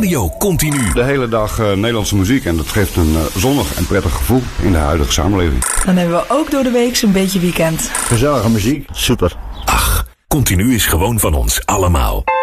Radio Continu. De hele dag Nederlandse muziek en dat geeft een zonnig en prettig gevoel in de huidige samenleving. Dan hebben we ook door de week een beetje weekend. Gezellige muziek, super. Ach, Continu is gewoon van ons allemaal.